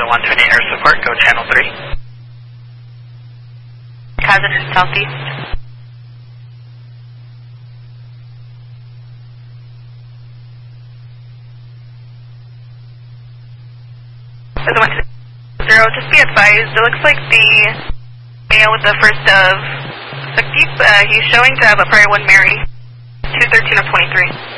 120 air support, go channel 3. Kazan southeast. Just be advised, it looks like the male with the first of Sakdeep, he's showing to have a prior one Mary, 213 of 23.